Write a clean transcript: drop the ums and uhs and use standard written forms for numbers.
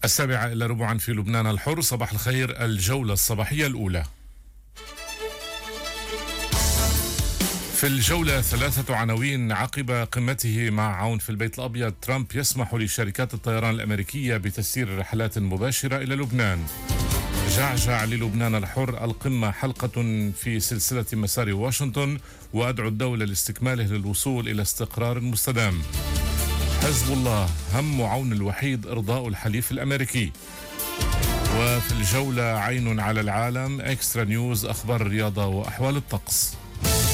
7:15 في لبنان الحر. صباح الخير، الجولة الصباحية الأولى. في الجولة 3 عناوين. عقب قمته مع عون في البيت الأبيض، ترامب يسمح لشركات الطيران الأمريكية بتسيير رحلات مباشرة إلى لبنان. جعجع للبنان الحر، القمة حلقة في سلسلة مسار واشنطن، وأدعو الدولة لاستكماله للوصول إلى استقرار مستدام. حزب الله، هم عون الوحيد إرضاء الحليف الأمريكي. وفي الجولة عين على العالم، إكسترا نيوز، أخبار الرياضة وأحوال الطقس.